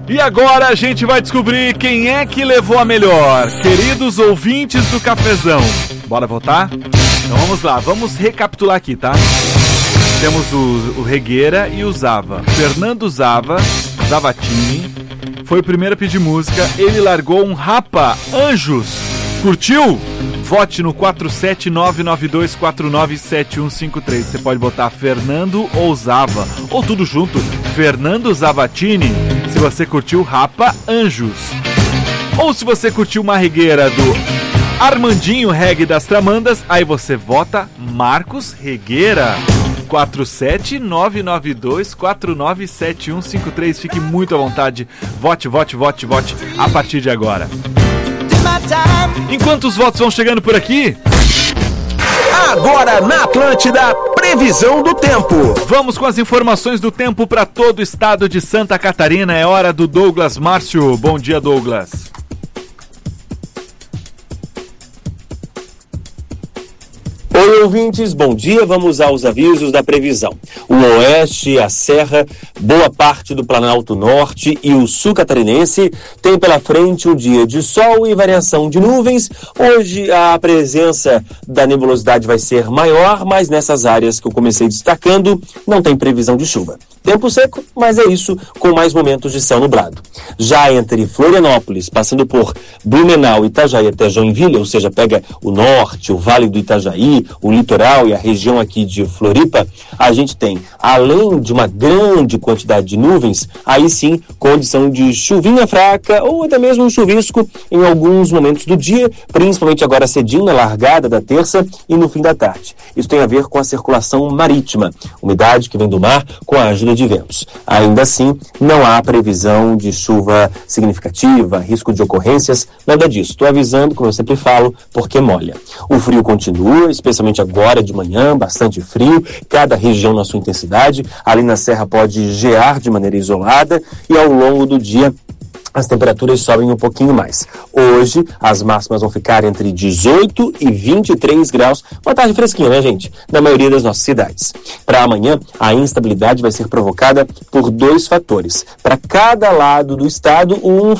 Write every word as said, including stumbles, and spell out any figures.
E agora a gente vai descobrir quem é que levou a melhor. Queridos ouvintes do Cafezão, bora votar? Então vamos lá, vamos recapitular aqui, tá? Temos o, o Regueira e o Zava. Fernando Zava, Zavatini, foi o primeiro a pedir música. Ele largou um Rapa Anjos. Curtiu? Vote no quatro sete nove nove dois quatro nove sete um cinco três. Você pode botar Fernando ou Zava, ou tudo junto, Fernando Zavatini, se você curtiu Rapa Anjos. Ou se você curtiu uma regueira do Armandinho Reggae das Tramandas, aí você vota Marcos Regueira. quatro sete nove nove dois quatro nove sete um cinco três. Fique muito à vontade. Vote, vote, vote, vote a partir de agora. Enquanto os votos vão chegando por aqui, agora na Atlântida, previsão do tempo. Vamos com as informações do tempo para todo o estado de Santa Catarina. É hora do Douglas Márcio. Bom dia, Douglas. Oi, ouvintes, bom dia. Vamos aos avisos da previsão. O oeste, a serra, boa parte do Planalto Norte e o sul catarinense tem pela frente um dia de sol e variação de nuvens. Hoje a presença da nebulosidade vai ser maior, mas nessas áreas que eu comecei destacando não tem previsão de chuva. Tempo seco, mas é isso, com mais momentos de céu nublado. Já entre Florianópolis, passando por Blumenau, Itajaí até Joinville, ou seja, pega o norte, o Vale do Itajaí, o litoral e a região aqui de Floripa, a gente tem, além de uma grande quantidade de nuvens, aí sim, condição de chuvinha fraca ou até mesmo um chuvisco em alguns momentos do dia, principalmente agora cedinho, na largada da terça e no fim da tarde. Isso tem a ver com a circulação marítima, umidade que vem do mar com a ajuda de ventos. Ainda assim, não há previsão de chuva significativa, risco de ocorrências, nada disso. Estou avisando, como eu sempre falo, porque molha. O frio continua, especialmente agora de manhã, bastante frio, cada região na sua intensidade. Ali na serra pode gear de maneira isolada e ao longo do dia as temperaturas sobem um pouquinho mais. Hoje, as máximas vão ficar entre dezoito e vinte e três graus. Uma tarde fresquinha, né, gente? Na maioria das nossas cidades. Para amanhã, a instabilidade vai ser provocada por dois fatores. Para cada lado do estado, um